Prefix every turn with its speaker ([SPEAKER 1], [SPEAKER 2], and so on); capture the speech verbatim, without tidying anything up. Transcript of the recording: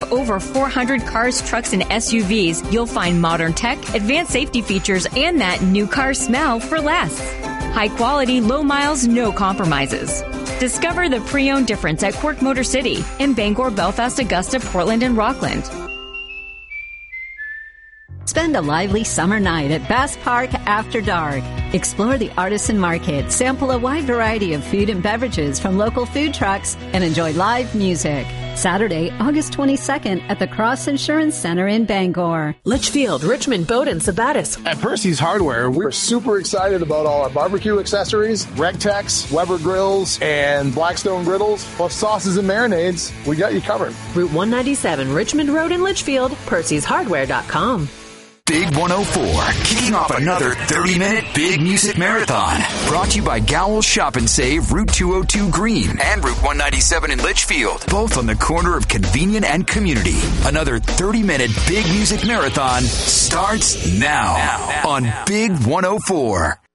[SPEAKER 1] over four hundred cars, trucks, and S U Vs, you'll find modern tech, advanced safety features, and that new car smell for less. High quality, low miles, no compromises. Discover the pre-owned difference at Quirk Motor City in Bangor, Belfast, Augusta, Portland, and Rockland.
[SPEAKER 2] Spend a lively summer night at Bass Park After Dark. Explore the artisan market, sample a wide variety of food and beverages from local food trucks, and enjoy live music. Saturday, August twenty-second at the Cross Insurance Center in Bangor.
[SPEAKER 3] Litchfield, Richmond, Bowdoin, Sabattis.
[SPEAKER 4] At Percy's Hardware, we're super excited about all our barbecue accessories, Regtex, Weber grills, and Blackstone griddles, plus sauces and marinades. We got you covered.
[SPEAKER 3] Route one ninety-seven, Richmond Road in Litchfield, Percy's Hardware dot com.
[SPEAKER 5] Big one oh four, kicking off another thirty-minute Big Music Marathon. Brought to you by Gowell's Shop and Save, Route two oh two Green and Route one ninety-seven in Litchfield. Both on the corner of convenient and community. Another thirty-minute Big Music Marathon starts now, now, now on now. Big one oh four.